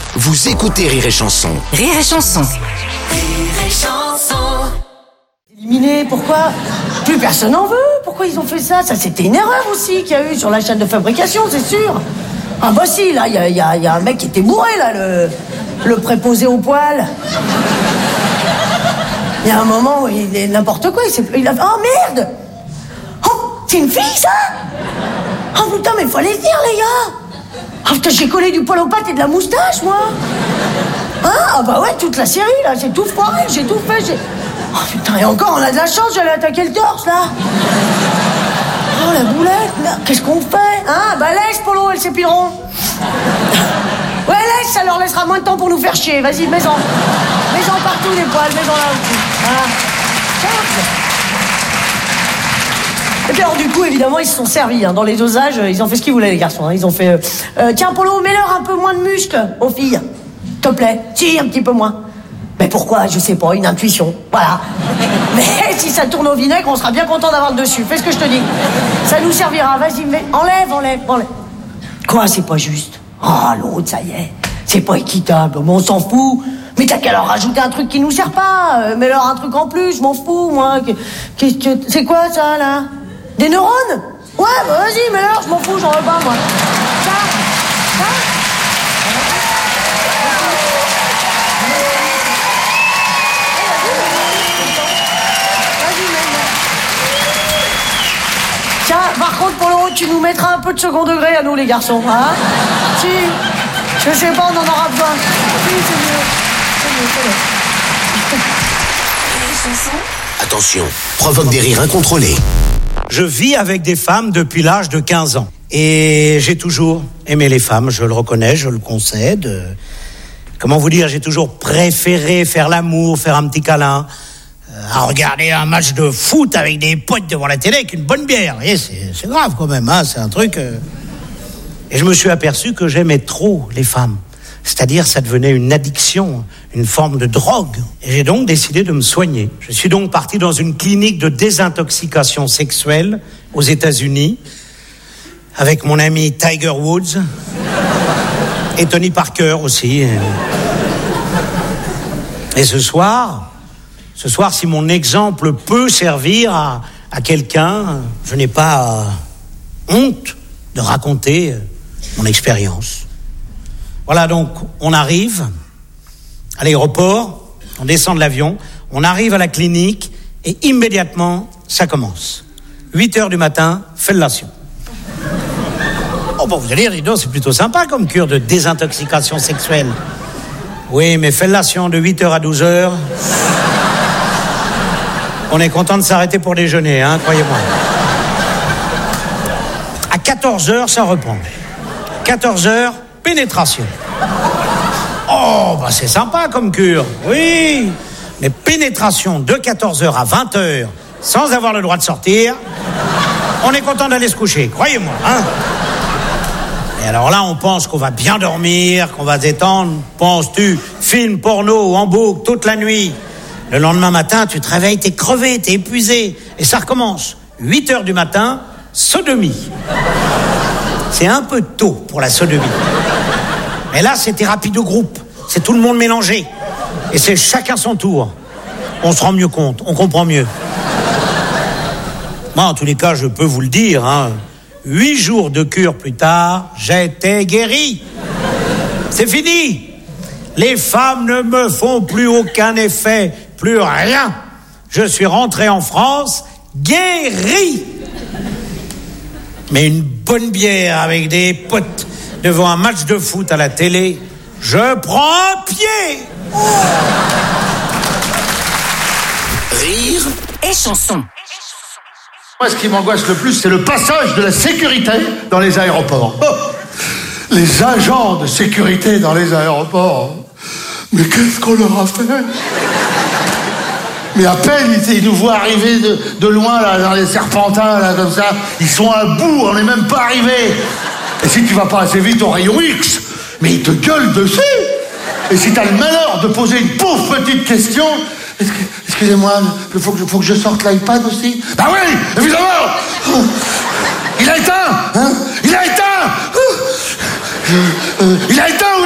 Vous écoutez Rire et Chanson. Rire et Chanson. Rire et Chanson. Éliminé, pourquoi? Plus personne n'en veut. Pourquoi ils ont fait ça? Ça, c'était une erreur aussi qu'il y a eu sur la chaîne de fabrication, c'est sûr. Ah bah si, là, il y a un mec qui était bourré, là, le préposé au poil. Il y a un moment où il est n'importe quoi, il a fait... Oh merde! Oh, c'est une fille, ça? Oh putain, mais il faut aller le dire, les gars! Ah putain, j'ai collé du poil aux pattes et de la moustache, moi! Hein? Ah bah ouais, toute la série, là, j'ai tout foiré, j'ai tout fait, Oh putain, et encore, on a de la chance, j'allais attaquer le torse, là! Oh, la boulette, là, qu'est-ce qu'on fait? Hein? Bah laisse, Polo, elles s'épileront! Ouais, laisse, ça leur laissera moins de temps pour nous faire chier, vas-y, mets-en! Mets-en partout, les poils, mets-en là aussi! Voilà. Et puis alors du coup, évidemment, ils se sont servis dans les dosages, ils ont fait ce qu'ils voulaient, les garçons, hein. Ils ont fait tiens Polo, mets-leur un peu moins de muscles aux filles, s'il te plaît. Si, un petit peu moins. Mais pourquoi? Je sais pas, une intuition, voilà. Mais si ça tourne au vinaigre, on sera bien content d'avoir le dessus. Fais ce que je te dis, ça nous servira. Vas-y, enlève. Quoi, c'est pas juste? Oh, l'autre, ça y est, c'est pas équitable, mais on s'en fout. Mais t'as qu'à leur rajouter un truc qui nous sert pas. Mets-leur un truc en plus, je m'en fous, moi. C'est quoi, ça, là? Des neurones? Ouais, bah vas-y, mets-leur, je m'en fous, j'en veux pas, moi. Ça. Tiens, par contre, pour l'euro, tu nous mettras un peu de second degré à nous, les garçons, hein? Si. Je sais pas, on en aura besoin. Si, c'est mieux. Attention, provoque des rires incontrôlés. Je vis avec des femmes depuis l'âge de 15 ans. Et j'ai toujours aimé les femmes, je le reconnais, je le concède. Comment vous dire, j'ai toujours préféré faire l'amour, faire un petit câlin, à regarder un match de foot avec des potes devant la télé avec une bonne bière. Et c'est grave quand même, hein, c'est un truc... Et je me suis aperçu que j'aimais trop les femmes. C'est-à-dire, ça devenait une addiction, une forme de drogue. Et j'ai donc décidé de me soigner. Je suis donc parti dans une clinique de désintoxication sexuelle aux États-Unis avec mon ami Tiger Woods et Tony Parker aussi. Et ce soir, si mon exemple peut servir à quelqu'un, je n'ai pas honte de raconter mon expérience. Voilà, donc, on arrive à l'aéroport, on descend de l'avion, on arrive à la clinique et immédiatement, ça commence. 8h du matin, fellation. Oh, bon, vous allez dire, dis donc, c'est plutôt sympa comme cure de désintoxication sexuelle. Oui, mais fellation de 8h à 12h, on est content de s'arrêter pour déjeuner, hein, croyez-moi. À 14h, ça reprend. 14h, pénétration. Oh, bah c'est sympa comme cure, oui. Mais pénétration de 14h à 20h, sans avoir le droit de sortir, on est content d'aller se coucher, croyez-moi, hein. Et alors là, on pense qu'on va bien dormir, qu'on va se détendre. Penses-tu, film porno en boucle toute la nuit. Le lendemain matin, tu te réveilles, t'es crevé, t'es épuisé. Et ça recommence. 8h du matin, sodomie. C'est un peu tôt pour la sodomie. Mais là, c'est thérapie de groupe. C'est tout le monde mélangé. Et c'est chacun son tour. On se rend mieux compte, on comprend mieux. Moi, en tous les cas, je peux vous le dire, hein, 8 jours de cure plus tard, j'étais guéri. C'est fini. Les femmes ne me font plus aucun effet, plus rien. Je suis rentré en France, guéri. Mais une bonne bière avec des potes devant un match de foot à la télé, je prends un pied. Rire et Chanson. Moi, ce qui m'angoisse le plus, c'est le passage de la sécurité dans les aéroports. Oh, les agents de sécurité dans les aéroports. Mais qu'est-ce qu'on leur a fait? Mais à peine ils nous voient arriver de loin, là, dans les serpentins, là, comme ça. Ils sont à bout, on n'est même pas arrivés. Et si tu vas pas assez vite au rayon X, mais ils te gueulent dessus. Et si t'as le malheur de poser une pauvre petite question... Excusez-moi, il faut que je sorte l'iPad aussi. Bah oui, évidemment. Il a éteint, hein? Il a éteint. Il a éteint